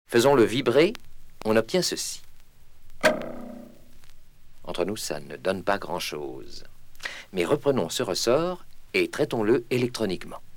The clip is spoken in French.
Faisons-le vibrer, on obtient ceci. Entre nous, ça ne donne pas grand-chose. Mais reprenons ce ressort et traitons-le électroniquement.